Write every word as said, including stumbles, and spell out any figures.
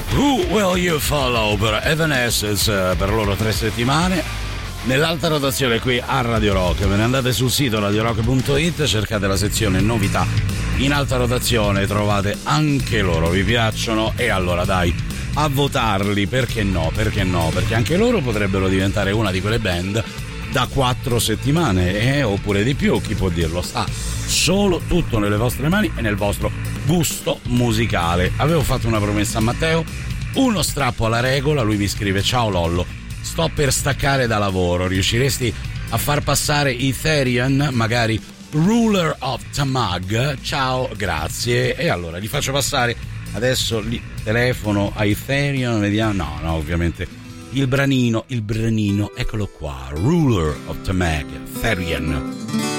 Who Will You Follow per Evanescence per loro tre settimane nell'alta rotazione qui a Radio Rock. Ve ne andate sul sito radio rock punto it, cercate la sezione novità in alta rotazione, trovate anche loro, vi piacciono e allora dai, a votarli, perché no, perché no, perché anche loro potrebbero diventare una di quelle band da quattro settimane eh, oppure di più, chi può dirlo, sta solo tutto nelle vostre mani e nel vostro gusto musicale. Avevo fatto una promessa a Matteo, uno strappo alla regola, lui mi scrive: ciao Lollo, sto per staccare da lavoro, riusciresti a far passare Ethereum, magari Ruler of Tamag? Ciao, grazie. E allora gli faccio passare adesso il telefono a Ethereum, vediamo. No, no, ovviamente il branino, il branino, eccolo qua, Ruler of Tamag, Ethereum.